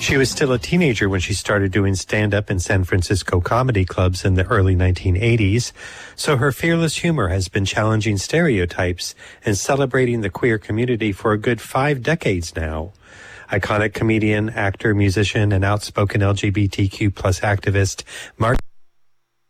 She was still a teenager when she started doing stand-up in San Francisco comedy clubs in the early 1980s, so her fearless humor has been challenging stereotypes and celebrating the queer community for a good 5 decades now. Iconic comedian, actor, musician, and outspoken LGBTQ plus activist Mark